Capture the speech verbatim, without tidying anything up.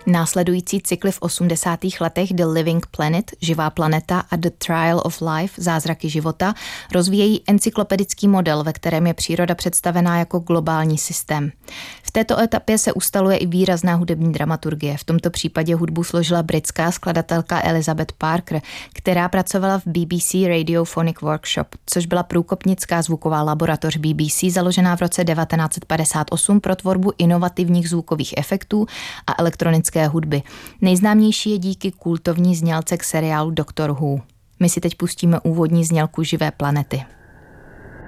Následující cykly v osmdesátých letech The Living Planet, Živá planeta a The Trial of Life, Zázraky života, rozvíjejí encyklopedický model, ve kterém je příroda představená jako globální systém. V této etapě se ustaluje i výrazná hudební dramaturgie. V tomto případě hudbu složila britská skladatelka Elizabeth Parker, která pracovala v B B C Radiophonic Workshop, což byla průkopnická zvuková laboratoř B B C založená v roce devatenáct set padesát osm pro tvorbu inovativních zvukových efektů a elektronické hudby. Nejznámější je díky kultovní znělce k seriálu Doctor Who. My si teď pustíme úvodní znělku Živé planety.